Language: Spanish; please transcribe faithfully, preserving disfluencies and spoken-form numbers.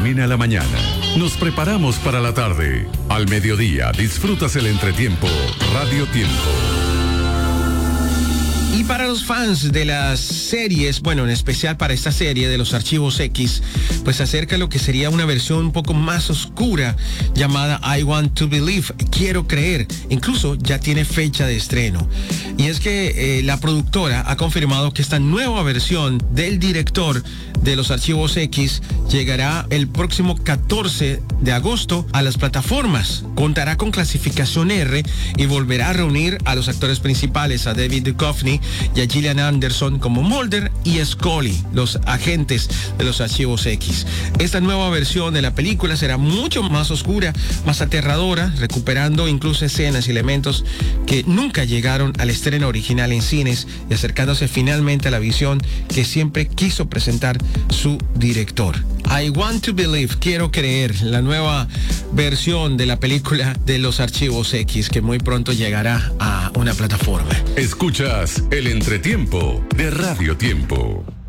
termina la mañana. Nos preparamos para la tarde. Al mediodía disfrutas el entretiempo Radio Tiempo. Y para los fans de las series, bueno, en especial para esta serie de los Archivos X, pues acerca lo que sería una versión un poco más oscura llamada I Want to Believe, Quiero Creer. Incluso ya tiene fecha de estreno. Y es que eh, la productora ha confirmado que esta nueva versión del director de los Archivos X llegará el próximo catorce de agosto a las plataformas. Contará con clasificación R y volverá a reunir a los actores principales, a David Duchovny y a Gillian Anderson como Mulder y Scully, los agentes de los Archivos X. Esta nueva versión de la película será mucho más oscura, más aterradora, recuperando incluso escenas y elementos que nunca llegaron al estreno original en cines y acercándose finalmente a la visión que siempre quiso presentar su director. I Want to Believe, Quiero Creer, la nueva versión de la película de los Archivos X, que muy pronto llegará a una plataforma. Escuchas el entretiempo de Radio Tiempo.